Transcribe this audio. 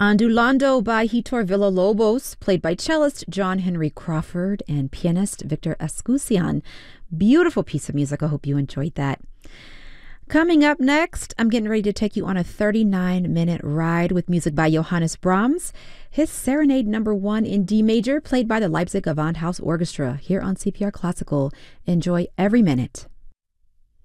Ondulando by Hitor Villa-Lobos, played by cellist John Henry Crawford and pianist Victor Escucian. Beautiful piece of music. I hope you enjoyed that. Coming up next, I'm getting ready to take you on a 39-minute ride with music by Johannes Brahms, his Serenade No. 1 in D major, played by the Leipzig Gewandhaus Orchestra, here on CPR Classical. Enjoy every minute.